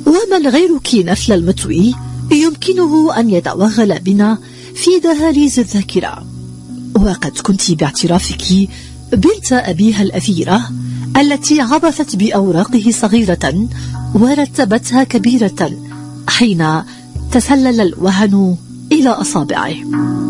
ومن غيرك نفل المطوي يمكنه أن يتوغل بنا في دهاليز الذاكرة. وقد كنت باعترافك بنت أبيها الأثيرة التي عبثت بأوراقه صغيرة ورتبتها كبيرة حين تسلل الوهن إلى أصابعه.